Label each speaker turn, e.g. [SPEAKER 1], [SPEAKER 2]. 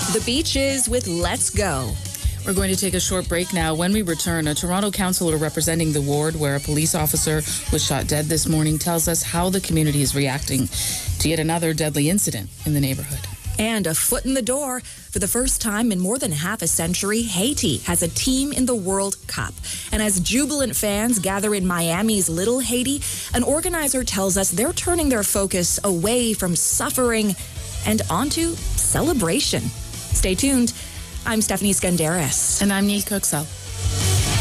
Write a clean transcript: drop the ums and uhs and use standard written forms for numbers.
[SPEAKER 1] The Beaches with Let's Go.
[SPEAKER 2] We're going to take a short break now. When we return, a Toronto councillor representing the ward where a police officer was shot dead this morning tells us how the community is reacting to yet another deadly incident in the neighborhood.
[SPEAKER 1] And a foot in the door. For the first time in more than half a century, Haiti has a team in the World Cup. And as jubilant fans gather in Miami's Little Haiti, an organizer tells us they're turning their focus away from suffering and onto celebration. Stay tuned. I'm Stephanie Skandaris.
[SPEAKER 2] And I'm Neil Coxell.